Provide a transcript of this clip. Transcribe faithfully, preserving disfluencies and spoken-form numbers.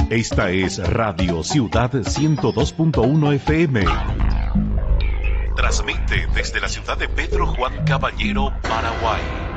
Esta es Radio Ciudad ciento dos punto uno F M. Transmite desde la ciudad de Pedro Juan Caballero, Paraguay.